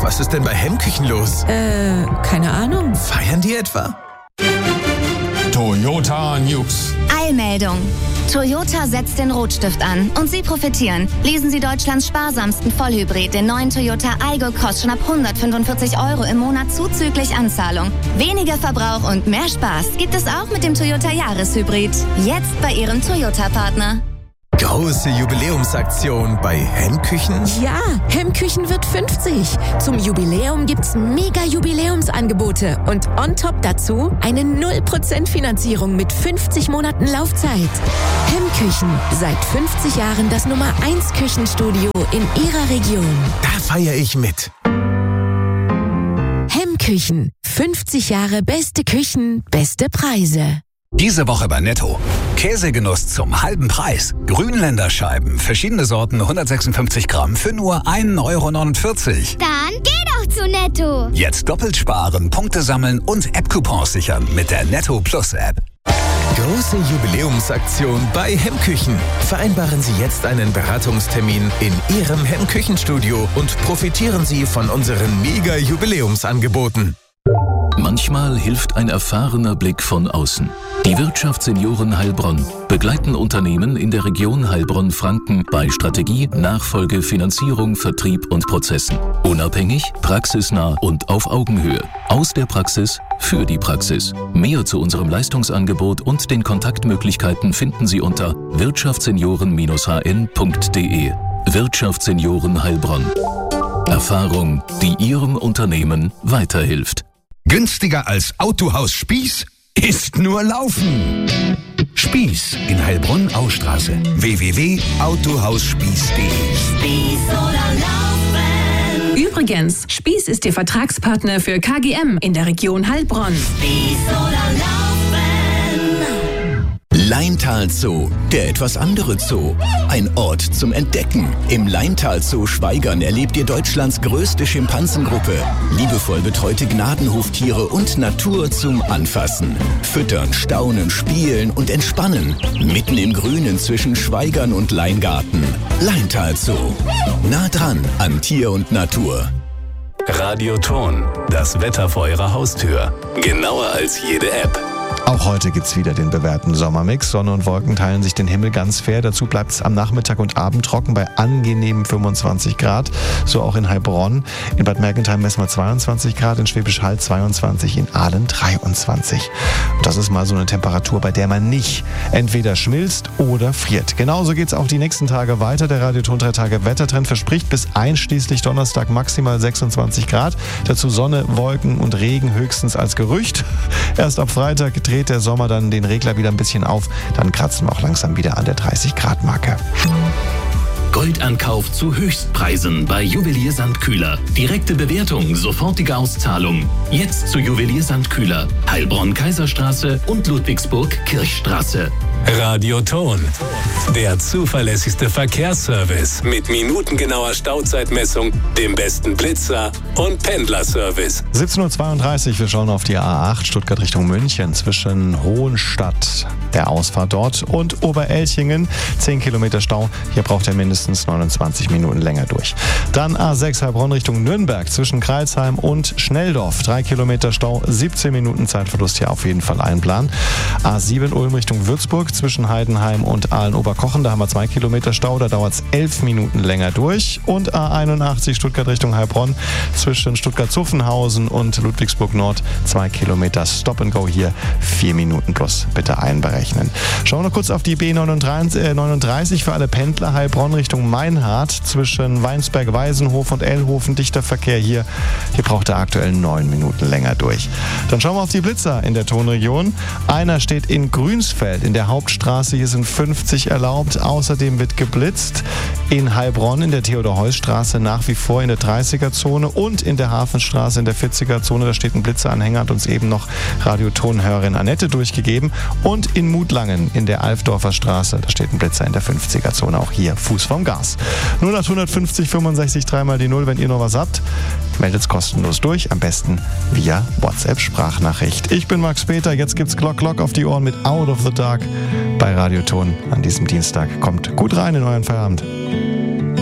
was ist denn bei Hemmküchen los? Keine Ahnung. Feiern die etwa? Toyota News. Eilmeldung. Toyota setzt den Rotstift an und Sie profitieren. Lesen Sie Deutschlands sparsamsten Vollhybrid, den neuen Toyota Aygo Cross, schon ab 145 € im Monat zuzüglich Anzahlung. Weniger Verbrauch und mehr Spaß gibt es auch mit dem Toyota Jahreshybrid. Jetzt bei Ihrem Toyota-Partner. Große Jubiläumsaktion bei Hemmküchen? Ja, Hemmküchen wird 50. Zum Jubiläum gibt's mega Jubiläumsangebote und on top dazu eine 0% Finanzierung mit 50 Monaten Laufzeit. Hemmküchen, seit 50 Jahren das Nummer 1 Küchenstudio in Ihrer Region. Da feiere ich mit. Hemmküchen, 50 Jahre beste Küchen, beste Preise. Diese Woche bei Netto. Käsegenuss zum halben Preis. Grünländerscheiben, verschiedene Sorten, 156 Gramm für nur 1,49 €. Dann geh doch zu Netto. Jetzt doppelt sparen, Punkte sammeln und App-Coupons sichern mit der Netto Plus App. Große Jubiläumsaktion bei Hemmküchen. Vereinbaren Sie jetzt einen Beratungstermin in Ihrem Hemmküchenstudio und profitieren Sie von unseren Mega-Jubiläumsangeboten. Manchmal hilft ein erfahrener Blick von außen. Die Wirtschaftssenioren Heilbronn begleiten Unternehmen in der Region Heilbronn-Franken bei Strategie, Nachfolge, Finanzierung, Vertrieb und Prozessen. Unabhängig, praxisnah und auf Augenhöhe. Aus der Praxis für die Praxis. Mehr zu unserem Leistungsangebot und den Kontaktmöglichkeiten finden Sie unter wirtschaftssenioren-hn.de. Wirtschaftssenioren Heilbronn. Erfahrung, die Ihrem Unternehmen weiterhilft. Günstiger als Autohaus Spieß ist nur Laufen. Spieß in Heilbronn-Austraße. www.autohausspieß.de. Spieß oder Laufen. Übrigens, Spieß ist Ihr Vertragspartner für KGM in der Region Heilbronn. Spieß oder Laufen. Laintal Zoo, der etwas andere Zoo. Ein Ort zum Entdecken. Im Laintal Zoo Schwaigern erlebt ihr Deutschlands größte Schimpansengruppe. Liebevoll betreute Gnadenhoftiere und Natur zum Anfassen. Füttern, staunen, spielen und entspannen. Mitten im Grünen zwischen Schwaigern und Leingarten. Laintal Zoo. Nah dran an Tier und Natur. Radioton, das Wetter vor Ihrer Haustür. Genauer als jede App. Auch heute gibt's wieder den bewährten Sommermix. Sonne und Wolken teilen sich den Himmel ganz fair. Dazu bleibt es am Nachmittag und Abend trocken bei angenehmen 25 Grad. So auch in Heilbronn. In Bad Mergentheim messen wir 22 Grad, in Schwäbisch Hall 22, in Aalen 23. Und das ist mal so eine Temperatur, bei der man nicht entweder schmilzt oder friert. Genauso geht's auch die nächsten Tage weiter. Der Radioton 3 Tage Wettertrend verspricht bis einschließlich Donnerstag maximal 26 Grad. Dazu Sonne, Wolken und Regen höchstens als Gerücht. Erst ab Freitag dreht der Sommer dann den Regler wieder ein bisschen auf. Dann kratzen wir auch langsam wieder an der 30-Grad-Marke. Goldankauf zu Höchstpreisen bei Juwelier Sandkühler. Direkte Bewertung, sofortige Auszahlung. Jetzt zu Juwelier Sandkühler. Heilbronn-Kaiserstraße und Ludwigsburg-Kirchstraße. Radioton, der zuverlässigste Verkehrsservice mit minutengenauer Stauzeitmessung, dem besten Blitzer und Pendlerservice. 17:32 Uhr, wir schauen auf die A8 Stuttgart Richtung München zwischen Hohenstadt, der Ausfahrt dort, und Oberelchingen. 10 Kilometer Stau, hier braucht er mindestens 29 Minuten länger durch. Dann A6 Heilbronn Richtung Nürnberg zwischen Kreilsheim und Schnelldorf. 3 Kilometer Stau, 17 Minuten Zeitverlust hier auf jeden Fall einplanen. A7 Ulm Richtung Würzburg zwischen Heidenheim und Aalen-Oberkochen. Da haben wir 2 Kilometer Stau, da dauert es 11 Minuten länger durch. Und A81 Stuttgart Richtung Heilbronn zwischen Stuttgart-Zuffenhausen und Ludwigsburg Nord. 2 Kilometer Stop and Go hier, 4 Minuten plus bitte einberechnen. Schauen wir noch kurz auf die B39 für alle Pendler. Heilbronn Richtung Meinhardt zwischen Weinsberg-Weisenhof und Ellhofen. Dichter Verkehr hier. Hier braucht er aktuell 9 Minuten länger durch. Dann schauen wir auf die Blitzer in der Tonregion. Einer steht in Grünsfeld in der Hauptstraße. Hier sind 50 erlaubt. Außerdem wird geblitzt in Heilbronn in der Theodor-Heuss-Straße nach wie vor in der 30er-Zone und in der Hafenstraße in der 40er-Zone. Da steht ein Blitzeranhänger, hat uns eben noch Radiotonhörerin Annette durchgegeben. Und in Mutlangen in der Alfdorfer Straße, da steht ein Blitzer in der 50er-Zone. Auch hier Fuß vom Gas. 0850 65 3 mal die 0, wenn ihr noch was habt. Meldet's kostenlos durch, am besten via WhatsApp-Sprachnachricht. Ich bin Max Peter, jetzt gibt's Glock auf die Ohren mit Out of the Dark bei Radioton an diesem Dienstag. Kommt gut rein in euren Feierabend.